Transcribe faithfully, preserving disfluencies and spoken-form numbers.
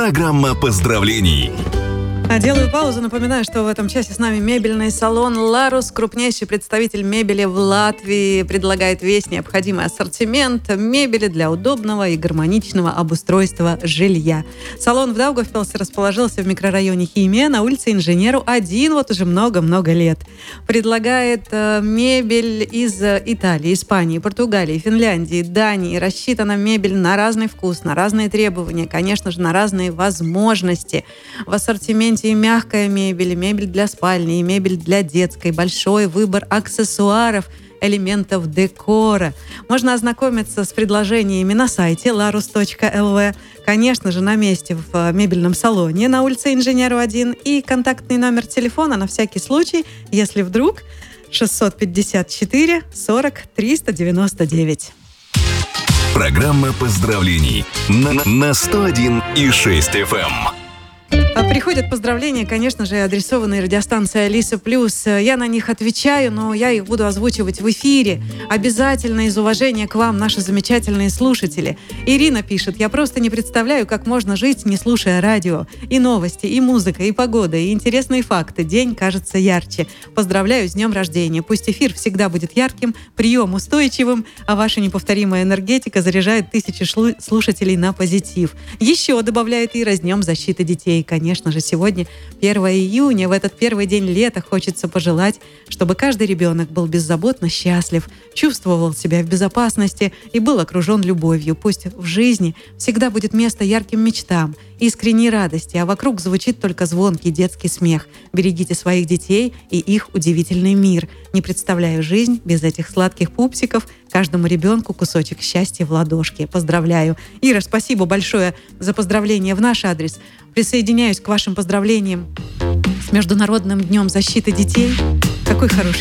Программа поздравлений. Делаю паузу. Напоминаю, что в этом часе с нами мебельный салон «Ларус». Крупнейший представитель мебели в Латвии. Предлагает весь необходимый ассортимент мебели для удобного и гармоничного обустройства жилья. Салон в Даугавпилсе расположился в микрорайоне Химия на улице Инженеру один вот уже много-много лет. Предлагает э, мебель из Италии, Испании, Португалии, Финляндии, Дании. Рассчитана мебель на разный вкус, на разные требования, конечно же, на разные возможности. В ассортименте и мягкая мебель, и мебель для спальни, и мебель для детской. Большой выбор аксессуаров, элементов декора. Можно ознакомиться с предложениями на сайте ларус точка эл ви. Конечно же, на месте в мебельном салоне на улице Инженеру один. И контактный номер телефона на всякий случай, если вдруг, шестьсот пятьдесят четыре сорок триста девяносто девять. Программа поздравлений на, на сто один и шесть эф эм. Приходят поздравления, конечно же, адресованные радиостанции «Алиса Плюс». Я на них отвечаю, но я их буду озвучивать в эфире. Обязательно из уважения к вам, наши замечательные слушатели. Ирина пишет: «Я просто не представляю, как можно жить, не слушая радио. И новости, и музыка, и погода, и интересные факты. День кажется ярче. Поздравляю с днем рождения. Пусть эфир всегда будет ярким, прием устойчивым, а ваша неповторимая энергетика заряжает тысячи слушателей на позитив». Еще добавляет Ира: «С днем защиты детей». Конечно же, сегодня первое июня. В этот первый день лета хочется пожелать, чтобы каждый ребенок был беззаботно счастлив, чувствовал себя в безопасности и был окружен любовью. Пусть в жизни всегда будет место ярким мечтам, искренней радости, а вокруг звучит только звонкий детский смех. Берегите своих детей и их удивительный мир. Не представляю жизнь без этих сладких пупсиков. Каждому ребенку кусочек счастья в ладошке. Поздравляю». Ира, спасибо большое за поздравления в наш адрес. Присоединяюсь к вашим поздравлениям с Международным днем защиты детей. Какой хороший